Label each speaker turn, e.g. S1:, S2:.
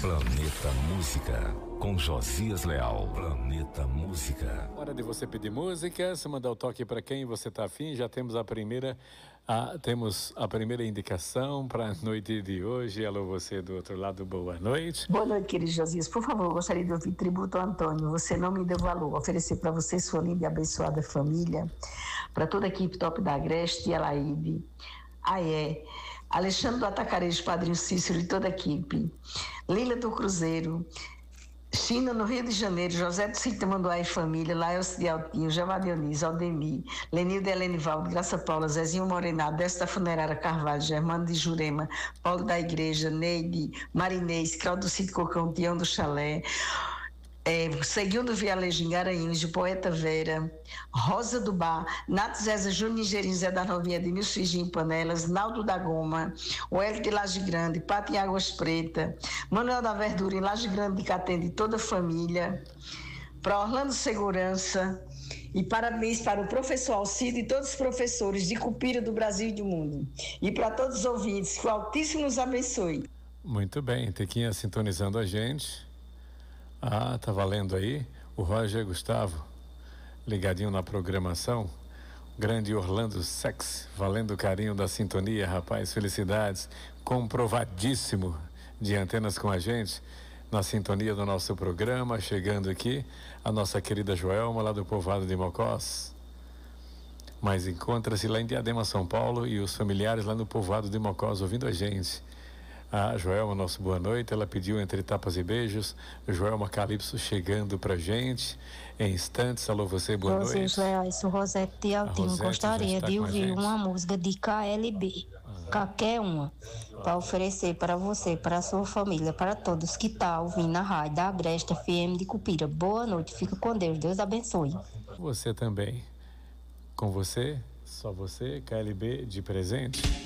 S1: Planeta Música, com Josias Leal. Planeta Música.
S2: Hora de você pedir música, se mandar o toque para quem você está afim. Já temos a primeira indicação para a noite de hoje. Alô, você do outro lado, boa noite.
S3: Boa noite, querido Josias. Por favor, eu gostaria de ouvir tributo ao Antônio. Você não me deu valor. Oferecer para você, sua linda e abençoada família, para toda a equipe Top da Agreste e Alaide, Alexandre do Atacarejo, Padrinho Cícero e toda a equipe, Lila do Cruzeiro, China no Rio de Janeiro, José do Sítio Manduá e família, Laelce de Altinho, Jeová Dionísio, Aldemir, Lenilda Helenivaldo, Graça Paula, Zezinho Morenado, Desta Funerária Carvalho, Germano de Jurema, Paulo da Igreja, Neide, Marinês, Claudio do Sítio Cocão, Tião do Chalé, Seguiu do Vialejo em Garanhuns, de Poeta Vera, Rosa do Bar, Nato Zeza Júnior Ingeirinho, Zé da Novinha, Edmilson Friginho Panelas, Naldo da Goma, o Hélio de Laje Grande, Pato em Águas Preta, Manuel da Verdura em Laje Grande de Catende, toda a família, para Orlando Segurança, e parabéns para o professor Alcido e todos os professores de Cupira do Brasil e do mundo. E para todos os ouvintes, que o Altíssimo nos abençoe.
S2: Muito bem, Tequinha sintonizando a gente. Tá valendo aí. O Roger Gustavo, ligadinho na programação. Grande Orlando Sex, valendo o carinho da sintonia, rapaz, felicidades. Comprovadíssimo de antenas com a gente, na sintonia do nosso programa. Chegando aqui, a nossa querida Joelma, lá do povoado de Mocós. Mas encontra-se lá em Diadema, São Paulo, e os familiares lá no povoado de Mocós ouvindo a gente. A Joelma, nosso boa noite, ela pediu entre tapas e beijos. Joelma Calypso chegando pra gente em instantes. Alô, você, boa noite.
S4: José, sou Rosete de Altinho. Gostaria de ouvir uma música de KLB, qualquer uma, para oferecer para você, para a sua família, para todos que estão ouvindo a rádio da Agreste FM de Cupira. Boa noite, fica com Deus, Deus abençoe.
S2: Você também. Com você, só você, KLB de presente.